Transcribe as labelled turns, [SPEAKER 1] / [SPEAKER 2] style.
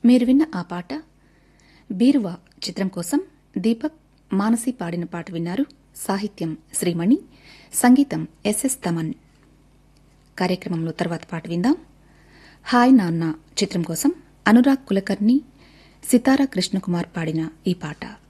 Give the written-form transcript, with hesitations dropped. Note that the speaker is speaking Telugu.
[SPEAKER 1] మీరు విన్న ఆ పాట బీరువా చిత్రం కోసం దీపక్ మానసి పాడిన పాట విన్నారు. సాహిత్యం శ్రీమణి, సంగీతం ఎస్ఎస్ తమన్. కార్యక్రమంలో తర్వాత పాట విందాం. హాయ్ నాన్న చిత్రం కోసం అనురాగ్ కులకర్ణి, సితారా కృష్ణకుమార్ పాడిన ఈ పాట.